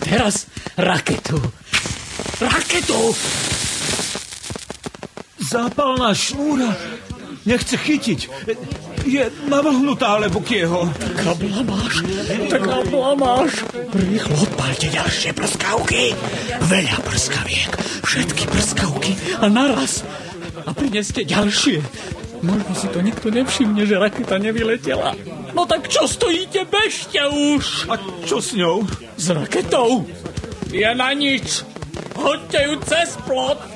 teraz raketu. Raketu! Zápalná šnúra nechce chytiť. Je navrhnutá, alebo kieho. Taká blamáš. Rýchlo odpálte ďalšie prskavky. Veľa prskaviek. Všetky prskavky a naraz. A prineste ďalšie. Možno si to nikto nevšimne, že raketa nevyletela. No tak čo stojíte, bežte už. A čo s ňou? S raketou? Je na nič. Hoďte ju cez plot.